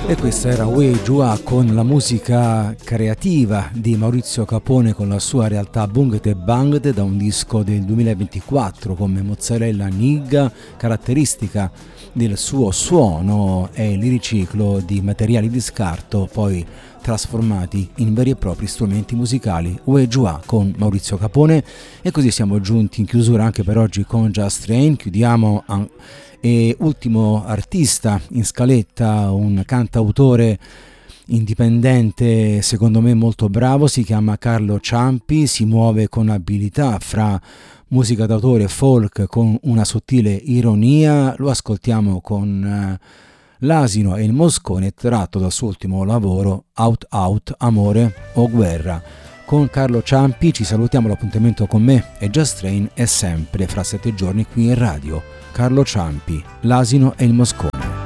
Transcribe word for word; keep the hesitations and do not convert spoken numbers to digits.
E questa era Uè Già con la musica creativa di Maurizio Capone con la sua realtà Bungete Bangete da un disco del duemilaventiquattro come Mozzarella Nigga. Caratteristica del suo suono è il riciclo di materiali di scarto poi trasformati in veri e propri strumenti musicali. Uè Già con Maurizio Capone. E così siamo giunti in chiusura anche per oggi con Just Rain. Chiudiamo an- e ultimo artista in scaletta, un cantautore indipendente secondo me molto bravo, si chiama Carlo Ciampi, si muove con abilità fra musica d'autore e folk con una sottile ironia. Lo ascoltiamo con uh, L'asino e il moscone, tratto dal suo ultimo lavoro Out Out, Amore o Guerra. Con Carlo Ciampi ci salutiamo, l'appuntamento con me e Just Rain è sempre fra sette giorni qui in radio. Carlo Ciampi, L'asino e il moscone.